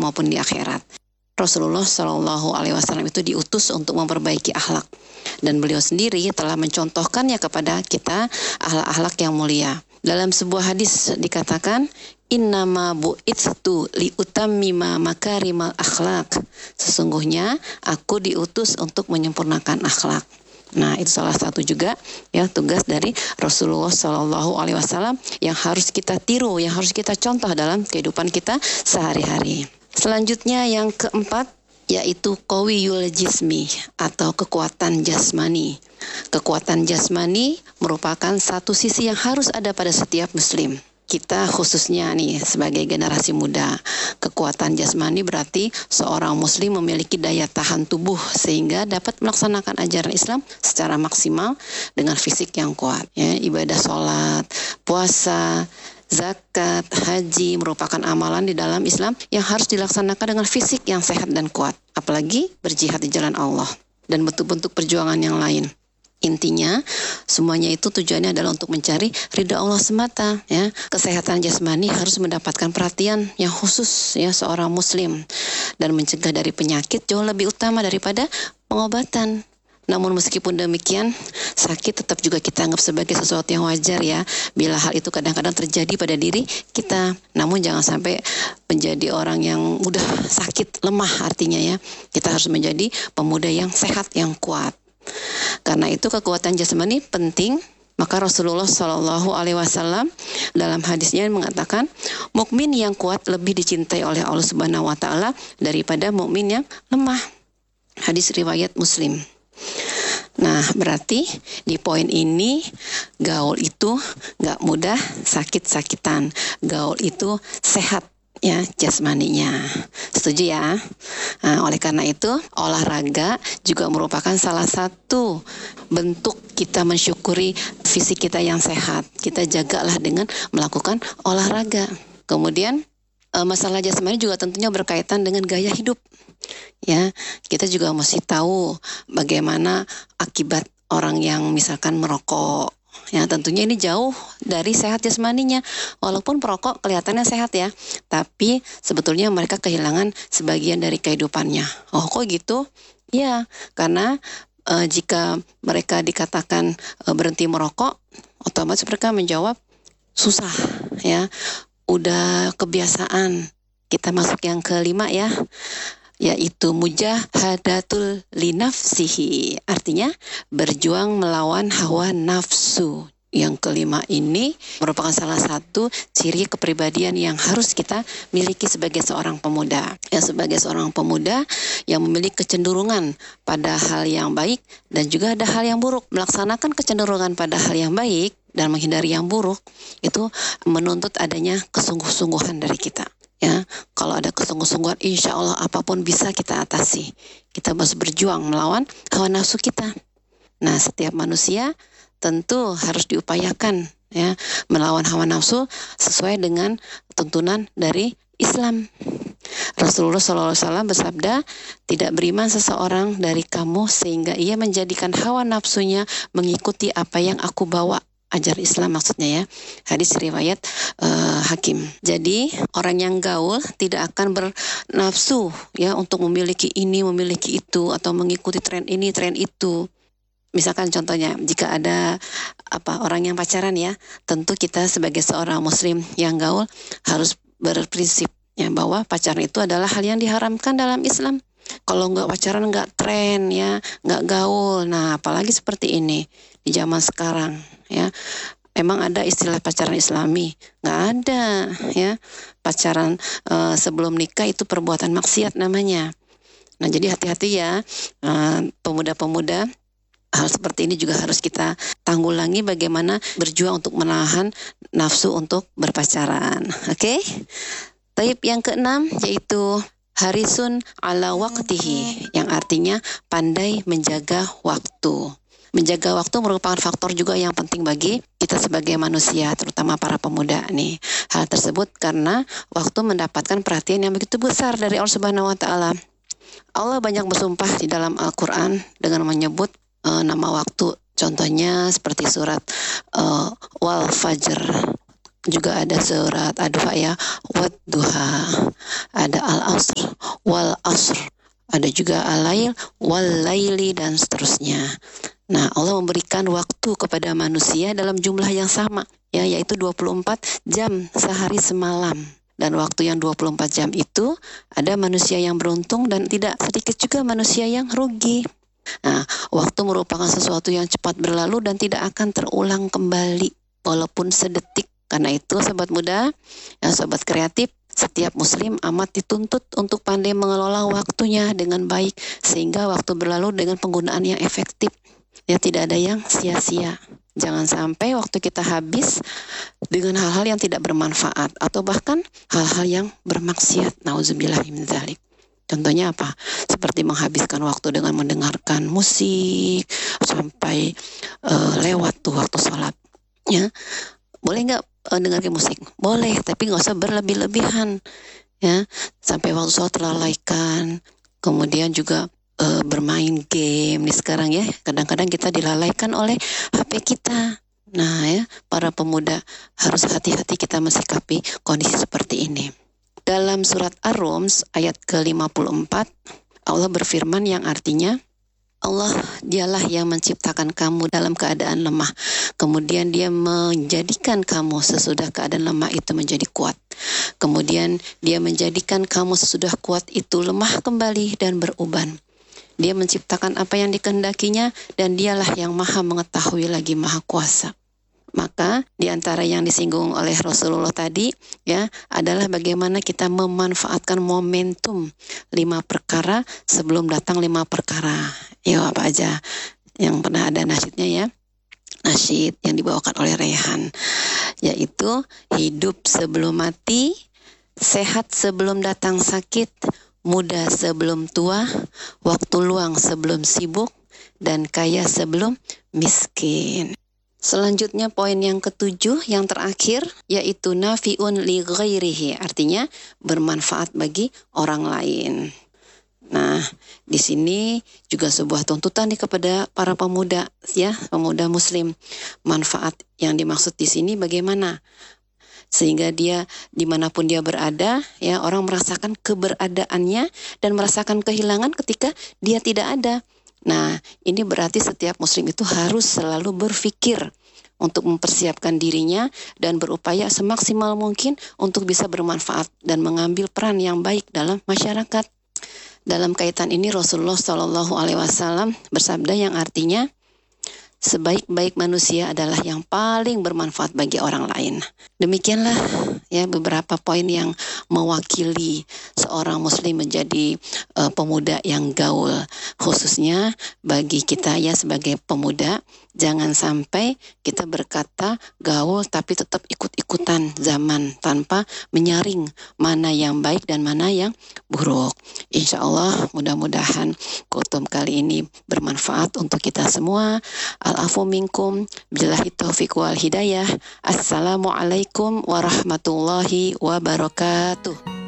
maupun di akhirat. Rasulullah Shallallahu Alaihi Wasallam itu diutus untuk memperbaiki akhlak, dan beliau sendiri telah mencontohkannya kepada kita akhlak-akhlak yang mulia. Dalam sebuah hadis dikatakan, innama bu'itstu liutammima makarimal akhlak. Sesungguhnya aku diutus untuk menyempurnakan akhlak. Nah, itu salah satu juga ya tugas dari Rasulullah Shallallahu Alaihi Wasallam yang harus kita tiru, yang harus kita contoh dalam kehidupan kita sehari-hari. Selanjutnya yang keempat yaitu qawiyul jismi atau kekuatan jasmani. Kekuatan jasmani merupakan satu sisi yang harus ada pada setiap muslim. Kita khususnya nih sebagai generasi muda, kekuatan jasmani berarti seorang muslim memiliki daya tahan tubuh sehingga dapat melaksanakan ajaran Islam secara maksimal dengan fisik yang kuat. Ya, ibadah sholat, puasa, zakat, haji merupakan amalan di dalam Islam yang harus dilaksanakan dengan fisik yang sehat dan kuat. Apalagi berjihad di jalan Allah dan bentuk-bentuk perjuangan yang lain. Intinya semuanya itu tujuannya adalah untuk mencari ridha Allah semata ya. Kesehatan jasmani harus mendapatkan perhatian yang khusus ya seorang muslim, dan mencegah dari penyakit jauh lebih utama daripada pengobatan. Namun meskipun demikian, sakit tetap juga kita anggap sebagai sesuatu yang wajar ya, bila hal itu kadang-kadang terjadi pada diri kita. Namun jangan sampai menjadi orang yang mudah sakit, lemah artinya ya. Kita harus menjadi pemuda yang sehat, yang kuat. Karena itu kekuatan jasmani penting. Maka Rasulullah Shallallahu Alaihi Wasallam dalam hadisnya mengatakan, mukmin yang kuat lebih dicintai oleh Allah Subhanahu Wa Taala daripada mukmin yang lemah. Hadis riwayat Muslim. Nah, berarti di poin ini gaul itu gak mudah sakit-sakitan. Gaul itu sehat ya jasmaninya. Setuju ya? Nah, oleh karena itu olahraga juga merupakan salah satu bentuk kita mensyukuri fisik kita yang sehat. Kita jagalah dengan melakukan olahraga. Kemudian masalah jasmani juga tentunya berkaitan dengan gaya hidup. Ya, kita juga mesti tahu bagaimana akibat orang yang misalkan merokok. Ya, tentunya ini jauh dari sehat jasmaninya. Walaupun perokok kelihatannya sehat ya, tapi sebetulnya mereka kehilangan sebagian dari kehidupannya. Oh, kok gitu? Ya, karena jika mereka dikatakan berhenti merokok, otomatis mereka menjawab susah ya. Udah kebiasaan. Kita masuk yang kelima ya, yaitu mujahadatul linafsihi, artinya berjuang melawan hawa nafsu. Yang kelima ini merupakan salah satu ciri kepribadian yang harus kita miliki sebagai seorang pemuda. Ya, sebagai seorang pemuda yang memiliki kecenderungan pada hal yang baik dan juga ada hal yang buruk. Melaksanakan kecenderungan pada hal yang baik dan menghindari yang buruk itu menuntut adanya kesungguh-sungguhan dari kita. Ya, kalau ada kesungguh-sungguhan, insya Allah apapun bisa kita atasi. Kita harus berjuang melawan hawa nafsu kita. Nah, setiap manusia tentu harus diupayakan ya melawan hawa nafsu sesuai dengan tuntunan dari Islam. Rasulullah SAW bersabda, tidak beriman seseorang dari kamu sehingga ia menjadikan hawa nafsunya mengikuti apa yang aku bawa. Ajar Islam maksudnya ya. Hadis riwayat Hakim. Jadi orang yang gaul tidak akan bernafsu ya untuk memiliki ini, memiliki itu, atau mengikuti tren ini, tren itu. Misalkan contohnya jika ada orang yang pacaran ya, tentu kita sebagai seorang muslim yang gaul harus berprinsip ya bahwa pacaran itu adalah hal yang diharamkan dalam Islam. Kalau nggak pacaran nggak tren ya, nggak gaul. Nah, apalagi seperti ini di zaman sekarang ya. Emang ada istilah pacaran Islami? Nggak ada ya. Pacaran sebelum nikah itu perbuatan maksiat namanya. Nah, jadi hati-hati ya pemuda-pemuda. Hal seperti ini juga harus kita tanggulangi, bagaimana berjuang untuk menahan nafsu untuk berpacaran. Oke? Taib yang keenam yaitu harisun ala waqtihi, yang artinya pandai menjaga waktu. Menjaga waktu merupakan faktor juga yang penting bagi kita sebagai manusia, terutama para pemuda nih. Hal tersebut karena waktu mendapatkan perhatian yang begitu besar dari Allah Subhanahu Wa Taala. Allah banyak bersumpah di dalam Al-Quran dengan menyebut nama waktu. Contohnya seperti surat Wal Fajr. juga ada surat Ad-Duha ya, Wad-Duha, ada Al-Asr, Wal Asr, ada juga Al-Lail, Wal Laili, dan seterusnya. Nah, Allah memberikan waktu kepada manusia dalam jumlah yang sama, ya, yaitu 24 jam sehari semalam. Dan waktu yang 24 jam itu, ada manusia yang beruntung dan tidak sedikit juga manusia yang rugi. Nah, waktu merupakan sesuatu yang cepat berlalu dan tidak akan terulang kembali, walaupun sedetik. Karena itu, sobat muda, ya, sobat kreatif, setiap muslim amat dituntut untuk pandai mengelola waktunya dengan baik, sehingga waktu berlalu dengan penggunaan yang efektif. Ya, tidak ada yang sia-sia. Jangan sampai waktu kita habis dengan hal-hal yang tidak bermanfaat atau bahkan hal-hal yang bermaksiat. Nauzubillah min dzalik. Contohnya apa? Seperti menghabiskan waktu dengan mendengarkan musik sampai lewat tuh waktu sholat. Ya, boleh nggak dengarkan musik? Boleh, tapi nggak usah berlebih-lebihan. Ya, sampai waktu sholat terlalaikan. Kemudian juga bermain game nih sekarang ya, kadang-kadang kita dilalaikan oleh HP kita. Nah ya, para pemuda harus hati-hati kita mensikapi kondisi seperti ini. Dalam surat Ar-Rum ayat ke-54, Allah berfirman yang artinya, Allah dialah yang menciptakan kamu dalam keadaan lemah. Kemudian dia menjadikan kamu sesudah keadaan lemah itu menjadi kuat. Kemudian dia menjadikan kamu sesudah kuat itu lemah kembali dan beruban. Dia menciptakan apa yang dikehendakinya dan dialah yang maha mengetahui lagi maha kuasa. Maka di antara yang disinggung oleh Rasulullah tadi ya adalah bagaimana kita memanfaatkan momentum 5 perkara sebelum datang 5 perkara. Ya, apa aja yang pernah ada nasyidnya ya. Nasyid yang dibawakan oleh Rehan, yaitu hidup sebelum mati, sehat sebelum datang sakit, muda sebelum tua, waktu luang sebelum sibuk, dan kaya sebelum miskin. Selanjutnya poin yang ke-7 yang terakhir yaitu nafi'un li ghairihi, artinya bermanfaat bagi orang lain. Nah, di sini juga sebuah tuntutan nih kepada para pemuda ya, pemuda muslim. Manfaat yang dimaksud di sini bagaimana? Sehingga dia dimanapun dia berada, ya orang merasakan keberadaannya dan merasakan kehilangan ketika dia tidak ada. Nah, ini berarti setiap muslim itu harus selalu berpikir untuk mempersiapkan dirinya dan berupaya semaksimal mungkin untuk bisa bermanfaat dan mengambil peran yang baik dalam masyarakat. Dalam kaitan ini Rasulullah Shallallahu Alaihi Wasallam bersabda yang artinya, sebaik-baik manusia adalah yang paling bermanfaat bagi orang lain. Demikianlah ya beberapa poin yang mewakili seorang muslim menjadi pemuda yang gaul. Khususnya bagi kita ya sebagai pemuda, jangan sampai kita berkata gaul tapi tetap ikut-ikutan zaman tanpa menyaring mana yang baik dan mana yang buruk. Insya Allah mudah-mudahan kutum kali ini bermanfaat untuk kita semua. Al-afu minkum, billahi taufiq wal hidayah. Assalamualaikum warahmatullahi wabarakatuh.